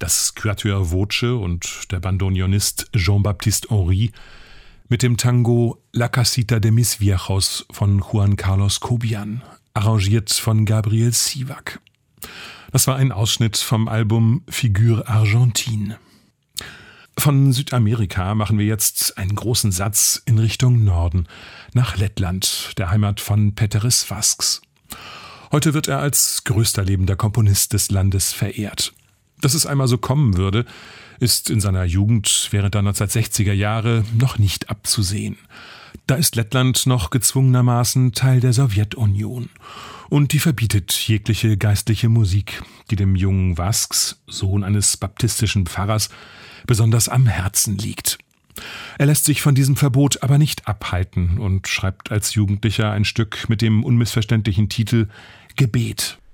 das Quatuor Voce und der Bandoneonist Jean-Baptiste Henry mit dem Tango La Casita de mis Viejos von Juan Carlos Cobian, arrangiert von Gabriel Sivak. Das war ein Ausschnitt vom Album Figure Argentine. Von Südamerika machen wir jetzt einen großen Satz in Richtung Norden, nach Lettland, der Heimat von Peteris Vasks. Heute wird er als größter lebender Komponist des Landes verehrt. Dass es einmal so kommen würde, ist in seiner Jugend während der 1960er Jahre noch nicht abzusehen. Da ist Lettland noch gezwungenermaßen Teil der Sowjetunion. Und die verbietet jegliche geistliche Musik, die dem jungen Vasks, Sohn eines baptistischen Pfarrers, besonders am Herzen liegt. Er lässt sich von diesem Verbot aber nicht abhalten und schreibt als Jugendlicher ein Stück mit dem unmissverständlichen Titel Gebet.